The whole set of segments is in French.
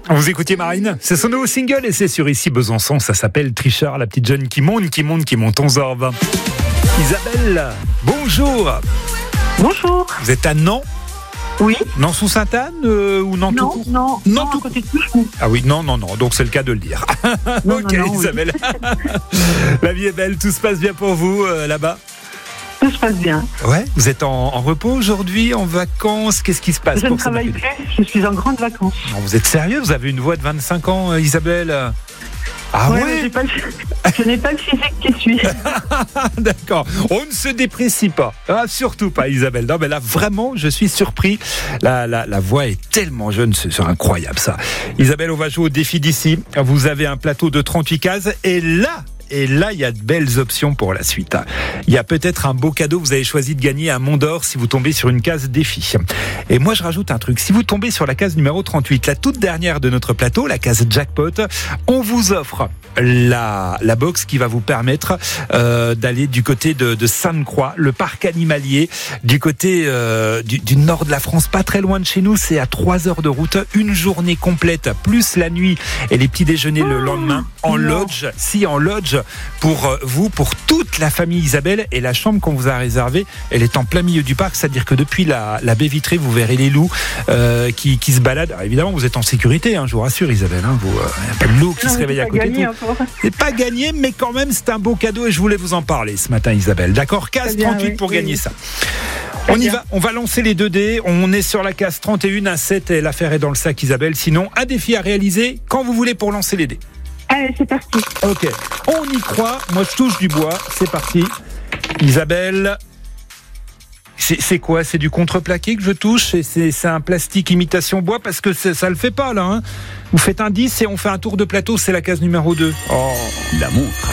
Vous écoutiez Marine, c'est son nouveau single et c'est sur Ici Besançon, ça s'appelle Tricheur, la petite jeune qui monte 11 h 20. Isabelle, bonjour. Bonjour. Vous êtes à Nant? Oui. Nant sous Sainte-Anne ou Nant tout court? Non, tout à côté de Touchemont. Ah oui, non, donc c'est le cas de le dire. Ok, non, Isabelle. La vie est belle, tout se passe bien pour vous là-bas? Tout se passe bien. Ouais, vous êtes en repos aujourd'hui, en vacances, qu'est-ce qui se passe? Je ne travaille plus, je suis en grande vacances. Non, vous êtes sérieux? Vous avez une voix de 25 ans, Isabelle? Ah ouais, je n'ai pas le physique qui suit. D'accord, on ne se déprécie pas, surtout pas Isabelle. Non mais là vraiment je suis surpris, la voix est tellement jeune, c'est incroyable ça. Isabelle, on va jouer au défi d'ici, vous avez un plateau de 38 cases et là, il y a de belles options pour la suite. Il y a peut-être un beau cadeau. Vous avez choisi de gagner un Mont d'Or si vous tombez sur une case défi. Et moi, je rajoute un truc. Si vous tombez sur la case numéro 38, la toute dernière de notre plateau, la case jackpot, on vous offre la box qui va vous permettre d'aller du côté de Sainte-Croix, le parc animalier, du côté du nord de la France, pas très loin de chez nous. C'est à 3 heures de route, une journée complète, plus la nuit et les petits déjeuners le lendemain en lodge. En lodge pour vous, pour toute la famille Isabelle. Et la chambre qu'on vous a réservée, elle est en plein milieu du parc, c'est-à-dire que depuis la baie vitrée, vous verrez les loups qui se baladent. Alors, évidemment, vous êtes en sécurité, je vous rassure Isabelle. Il n'y a pas de loup qui se réveille à côté de vous. C'est pas gagné, mais quand même, c'est un beau cadeau et je voulais vous en parler ce matin, Isabelle. D'accord, case 38 pour gagner ça. On y va, on va lancer les 2 dés. On est sur la case 31, un 7 et l'affaire est dans le sac, Isabelle. Sinon, un défi à réaliser quand vous voulez pour lancer les dés. Allez, c'est parti. Ok, on y croit. Moi, je touche du bois. C'est parti. Isabelle, c'est quoi? C'est du contreplaqué que je touche et c'est un plastique imitation bois parce que ça le fait pas là. Vous faites un 10 et on fait un tour de plateau. C'est la case numéro 2. Oh, la montre.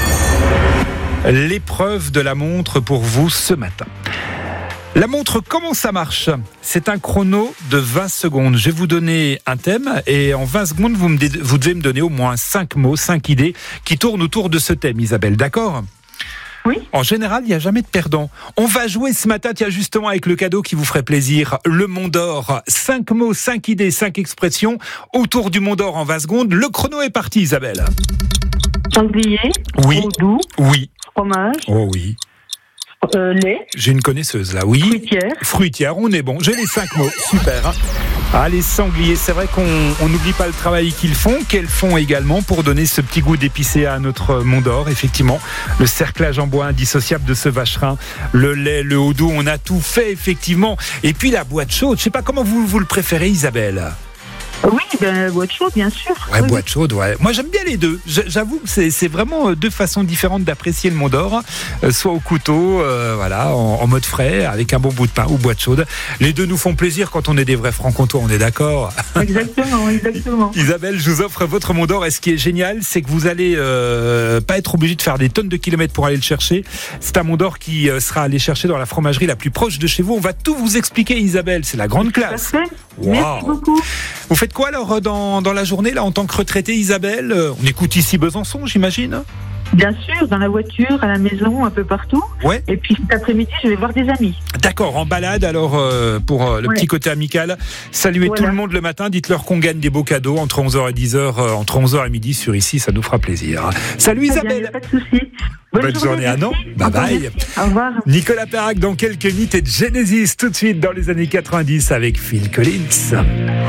L'épreuve de la montre pour vous ce matin. La montre, comment ça marche? C'est un chrono de 20 secondes. Je vais vous donner un thème et en 20 secondes, vous devez me donner au moins 5 mots, 5 idées qui tournent autour de ce thème, Isabelle. D'accord? Oui. En général, il n'y a jamais de perdant. On va jouer ce matin, justement, avec le cadeau qui vous ferait plaisir. Le Mont d'Or. 5 mots, 5 idées, 5 expressions autour du Mont d'Or en 20 secondes. Le chrono est parti, Isabelle. Sanglier. Oui. Doux. Oui. Fromage. Oh oui. Lait. J'ai une connaisseuse là, oui. Fruitière, on est bon. J'ai les 5 mots, super. Les sangliers, c'est vrai qu'on n'oublie pas le travail qu'ils font, qu'elles font également pour donner ce petit goût d'épicé à notre Mont d'Or. Effectivement, le cerclage en bois indissociable de ce vacherin, le lait, le haut doux, on a tout fait effectivement. Et puis la boîte chaude, je sais pas comment vous le préférez, Isabelle. Oui, boîte chaude, bien sûr. Ouais, boîte chaude, ouais. Moi, j'aime bien les deux. J'avoue que c'est vraiment 2 façons différentes d'apprécier le Mont d'Or. Soit au couteau, en mode frais, avec un bon bout de pain ou boîte chaude. Les deux nous font plaisir quand on est des vrais francs-comtois, on est d'accord? Exactement. Isabelle, je vous offre votre Mont d'Or. Et ce qui est génial, c'est que vous allez pas être obligé de faire des tonnes de kilomètres pour aller le chercher. C'est un Mont d'Or qui sera allé chercher dans la fromagerie la plus proche de chez vous. On va tout vous expliquer, Isabelle. C'est la grande classe. Wow. Merci beaucoup. Vous faites quoi alors dans la journée là en tant que retraitée, Isabelle? On écoute Ici Besançon, j'imagine? Bien sûr, dans la voiture, à la maison, un peu partout. Ouais. Et puis cet après-midi, je vais voir des amis. D'accord, en balade alors pour le petit côté amical. Saluez tout le monde le matin, dites-leur qu'on gagne des beaux cadeaux entre 11h et 10h, entre 11h et midi sur Ici, ça nous fera plaisir. Salut Isabelle. Bien, pas de soucis. Bonne journée à Nant. Bye bye. Au revoir. Nicolas Perrac dans quelques minutes et Genesis tout de suite dans les années 90 avec Phil Collins.